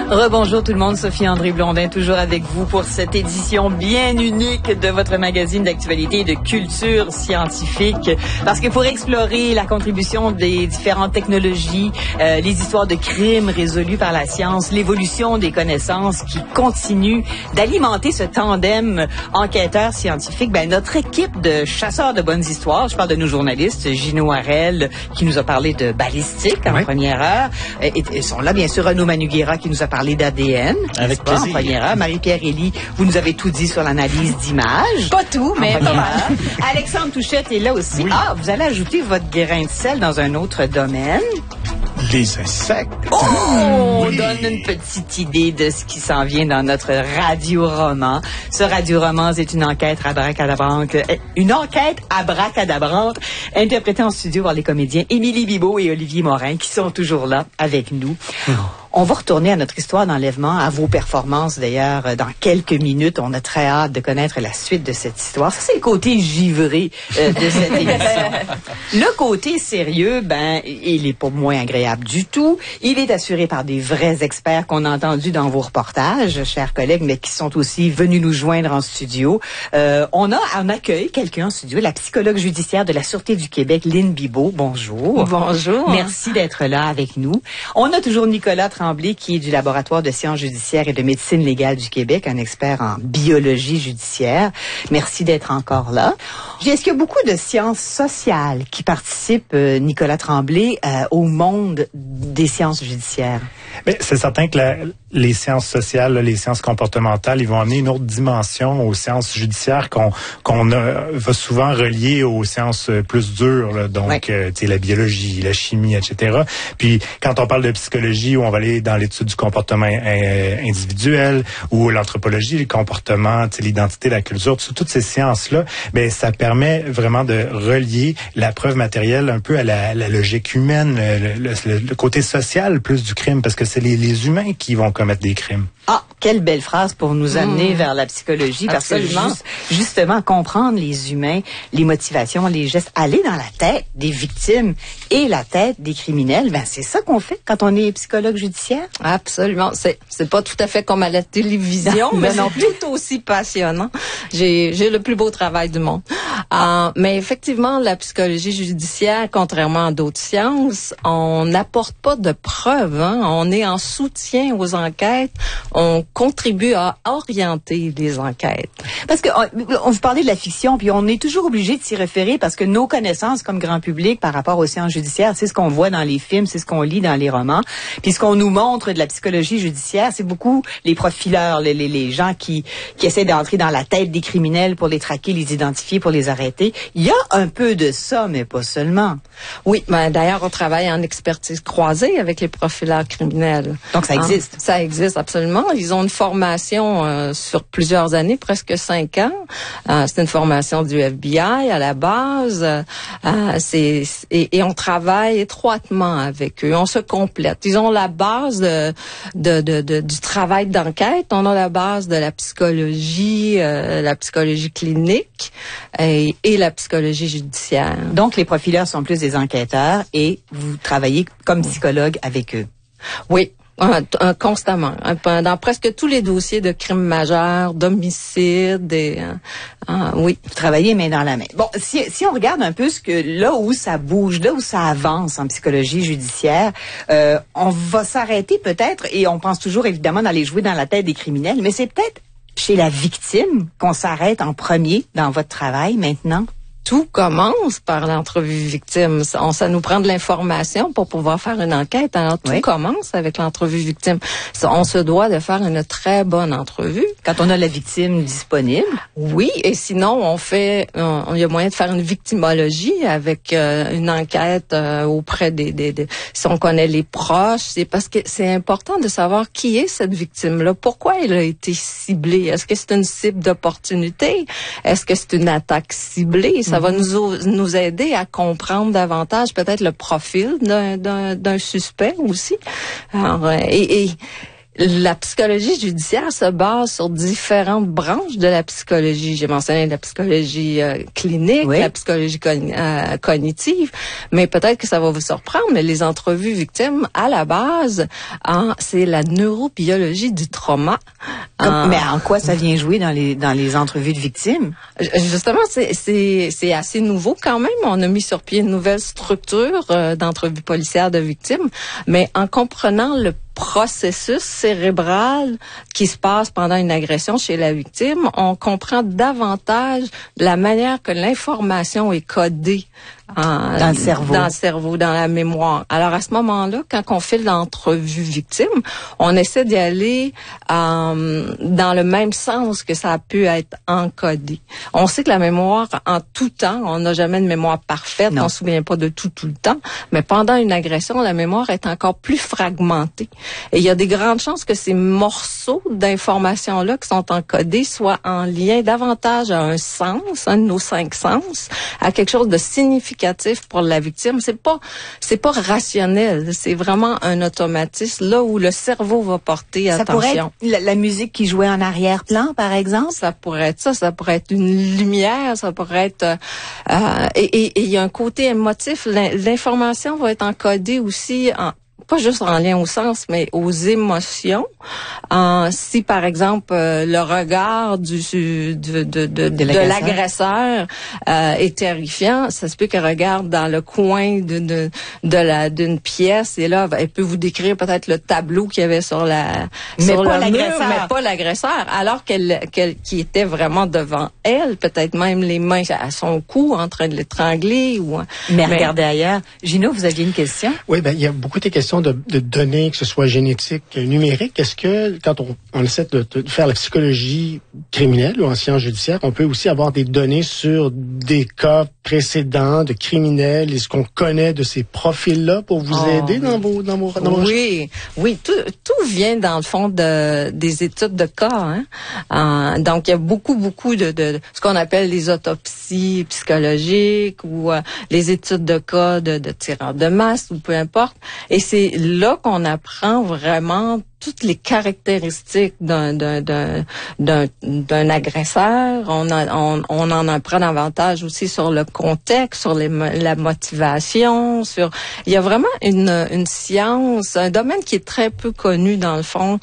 Rebonjour tout le monde, Sophie André Blondin, toujours avec vous pour cette édition bien unique de votre magazine d'actualité et de culture scientifique. Parce que pour explorer la contribution des différentes technologies, les histoires de crimes résolus par la science, l'évolution des connaissances qui continue d'alimenter ce tandem enquêteur scientifique, notre équipe de chasseurs de bonnes histoires, je parle de nos journalistes, Gino Harel qui nous a parlé de balistique en première heure, et sont là bien sûr Renaud Manugera qui nous a parlé d'ADN. Avec plaisir. En première heure. Marie-Pierre Elie, vous nous avez tout dit sur l'analyse d'images. Pas tout, mais pas mal. Alexandre Touchette est là aussi. Oui. Ah, vous allez ajouter votre grain de sel dans un autre domaine. Les insectes. Oh! On Oui. donne une petite idée de ce qui s'en vient dans notre radio-roman. Ce radio-roman, c'est une enquête abracadabrante, interprétée en studio par les comédiens Émilie Bibeau et Olivier Morin, qui sont toujours là avec nous. On va retourner à notre histoire d'enlèvement, à vos performances d'ailleurs, dans quelques minutes. On a très hâte de connaître la suite de cette histoire. Ça, c'est le côté givré de cette émission. Le côté sérieux, il est pas moins agréable du tout. Il est assuré par des vrais experts qu'on a entendus dans vos reportages, chers collègues, mais qui sont aussi venus nous joindre en studio. On accueille quelqu'un en studio, la psychologue judiciaire de la Sûreté du Québec, Lynne Bibeau. Bonjour. Bonjour. Merci d'être là avec nous. On a toujours Nicolas Tremblay, qui est du Laboratoire de sciences judiciaires et de médecine légale du Québec, un expert en biologie judiciaire. Merci d'être encore là. Est-ce qu'il y a beaucoup de sciences sociales qui participent, Nicolas Tremblay, au monde des sciences judiciaires? Mais c'est certain que les sciences sociales, les sciences comportementales, ils vont amener une autre dimension aux sciences judiciaires qu'on va souvent relier aux sciences plus dures, là, donc la biologie, la chimie, etc. Puis quand on parle de psychologie, où on va aller dans l'étude du comportement individuel, ou l'anthropologie, le comportement, l'identité, la culture, toutes ces sciences-là, ça permet vraiment de relier la preuve matérielle un peu à la logique humaine, le côté social plus du crime, parce que c'est les humains qui vont commettre des crimes. Ah, quelle belle phrase pour nous amener vers la psychologie, parce que justement, comprendre les humains, les motivations, les gestes, aller dans la tête des victimes et la tête des criminels, c'est ça qu'on fait quand on est psychologue judiciaire? Absolument. C'est pas tout à fait comme à la télévision, mais c'est tout aussi passionnant. J'ai le plus beau travail du monde. Mais effectivement, la psychologie judiciaire, contrairement à d'autres sciences, on n'apporte pas de preuves. On est en soutien aux enquêtes. On contribue à orienter les enquêtes. Parce que on vous parlait de la fiction, puis on est toujours obligé de s'y référer parce que nos connaissances comme grand public par rapport aux sciences judiciaires, c'est ce qu'on voit dans les films, c'est ce qu'on lit dans les romans. Puis ce qu'on nous montre de la psychologie judiciaire, c'est beaucoup les profileurs, les gens qui essaient d'entrer dans la tête des criminels pour les traquer, les identifier, pour les arrêter. Il y a un peu de ça, mais pas seulement. Oui, d'ailleurs, on travaille en expertise croisée avec les profileurs criminels. Donc ça existe. Ça existe absolument. Ils ont une formation sur plusieurs années, presque 5 ans. C'est une formation du FBI à la base. Et on travaille étroitement avec eux. On se complète. Ils ont la base du travail d'enquête. On a la base de la psychologie clinique et la psychologie judiciaire. Donc les profileurs sont plus des enquêteurs et vous travaillez comme psychologue avec eux. Oui. Constamment. Dans presque tous les dossiers de crimes majeurs, d'homicides, oui. Vous travaillez main dans la main. Bon, si on regarde un peu là où ça bouge, là où ça avance en psychologie judiciaire, on va s'arrêter peut-être, et on pense toujours évidemment d'aller jouer dans la tête des criminels, mais c'est peut-être chez la victime qu'on s'arrête en premier dans votre travail maintenant. Tout commence par l'entrevue victime. Ça nous prend de l'information pour pouvoir faire une enquête. Alors, tout commence avec l'entrevue victime. On se doit de faire une très bonne entrevue. Quand on a la victime disponible? Oui, et sinon, il y a moyen de faire une victimologie avec une enquête auprès si on connaît les proches. C'est parce que c'est important de savoir qui est cette victime-là. Pourquoi elle a été ciblée? Est-ce que c'est une cible d'opportunité? Est-ce que c'est une attaque ciblée? Ça va nous aider à comprendre davantage peut-être le profil d'un suspect aussi. Alors, La psychologie judiciaire se base sur différentes branches de la psychologie. J'ai mentionné la psychologie clinique, oui, la psychologie cognitive, mais peut-être que ça va vous surprendre, mais les entrevues victimes, à la base, c'est la neurobiologie du trauma. Mais en quoi ça vient jouer dans les entrevues de victimes? Justement, c'est assez nouveau quand même. On a mis sur pied une nouvelle structure d'entrevues policières de victimes, mais en comprenant le processus cérébral qui se passe pendant une agression chez la victime, on comprend davantage la manière que l'information est codée dans le cerveau, dans la mémoire. Alors à ce moment-là, quand on fait l'entrevue victime, on essaie d'y aller dans le même sens que ça a pu être encodé. On sait que la mémoire, en tout temps, on n'a jamais de mémoire parfaite, on se souvient pas de tout le temps, mais pendant une agression, la mémoire est encore plus fragmentée. Et il y a des grandes chances que ces morceaux d'informations-là qui sont encodés soient en lien davantage à un sens, un de nos 5 sens, à quelque chose de significatif pour la victime. C'est pas rationnel, c'est vraiment un automatisme là où le cerveau va porter attention. Ça pourrait être la musique qui jouait en arrière-plan, par exemple? Ça pourrait être ça pourrait être une lumière, ça pourrait être... et il y a un côté émotif. L'information va être encodée aussi pas juste en lien au sens, mais aux émotions. Si par exemple le regard de l'agresseur est terrifiant, ça se peut qu'elle regarde dans le coin d'une pièce et là elle peut vous décrire peut-être le tableau qu'il y avait sur mais pas l'agresseur, alors qui était vraiment devant elle, peut-être même les mains à son cou en train de l'étrangler mais regardez ailleurs. Gino, vous aviez une question? Oui, il y a beaucoup de questions de données, que ce soit génétique, numérique. Est-ce que quand on essaie de faire la psychologie criminelle ou en sciences judiciaires, on peut aussi avoir des données sur des cas précédents de criminels et ce qu'on connaît de ces profils-là pour vous aider dans vos Oui, tout vient dans le fond des études de cas. Donc il y a beaucoup de ce qu'on appelle les autopsies psychologiques ou les études de cas de tireurs de masse ou peu importe. Et c'est là qu'on apprend vraiment toutes les caractéristiques d'un agresseur. On en apprend davantage aussi sur le contexte, sur la motivation, il y a vraiment une science, un domaine qui est très peu connu dans le fond,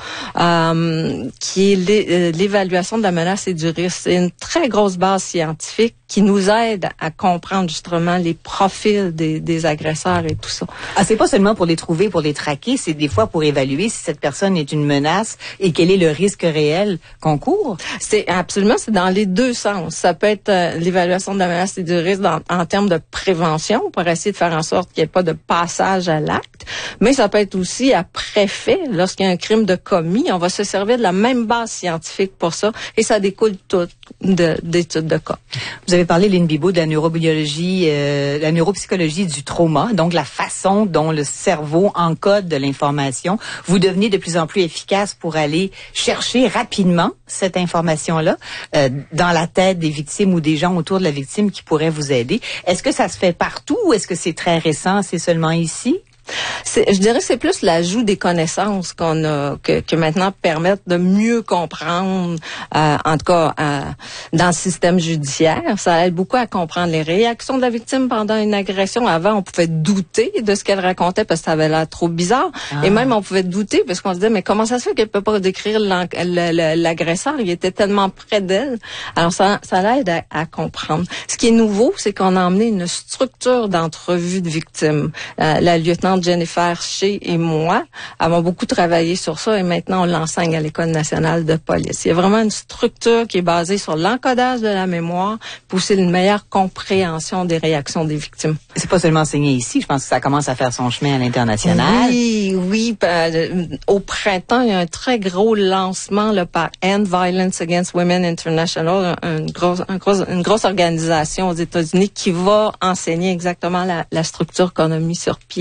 qui est l'évaluation de la menace et du risque. C'est une très grosse base scientifique qui nous aide à comprendre justement les profils des agresseurs et tout ça. C'est pas seulement pour les trouver, pour les traquer, c'est des fois pour évaluer si cette personne est une menace et quel est le risque réel qu'on court? C'est dans les deux sens. Ça peut être l'évaluation de la menace et du risque en termes de prévention pour essayer de faire en sorte qu'il n'y ait pas de passage à l'acte, mais ça peut être aussi après fait, lorsqu'il y a un crime de commis, on va se servir de la même base scientifique pour ça et ça découle tout d'études de cas. Vous avez parlé, Lynn Bibeau, de la neurobiologie, la neuropsychologie du trauma, donc la façon dont le cerveau encode de l'information. Vous devenez de plus en plus efficace pour aller chercher rapidement cette information-là dans la tête des victimes ou des gens autour de la victime qui pourraient vous aider. Est-ce que ça se fait partout ou est-ce que c'est très récent, c'est seulement ici? Je dirais que c'est plus l'ajout des connaissances qu'on a que maintenant permettent de mieux comprendre, en tout cas dans le système judiciaire. Ça aide beaucoup à comprendre les réactions de la victime pendant une agression. Avant, on pouvait douter de ce qu'elle racontait parce que ça avait l'air trop bizarre. Et même, on pouvait douter parce qu'on se disait, mais comment ça se fait qu'elle peut pas décrire l'agresseur? Il était tellement près d'elle. Alors, ça l'aide à comprendre. Ce qui est nouveau, c'est qu'on a emmené une structure d'entrevue de victimes. La lieutenant Jennifer Shea et moi avons beaucoup travaillé sur ça et maintenant on l'enseigne à l'École nationale de police. Il y a vraiment une structure qui est basée sur l'encodage de la mémoire pour aussi une meilleure compréhension des réactions des victimes. C'est pas seulement enseigné ici, je pense que ça commence à faire son chemin à l'international. Oui. Au printemps, il y a un très gros lancement là, par End Violence Against Women International, une grosse organisation aux États-Unis qui va enseigner exactement la structure qu'on a mis sur pied.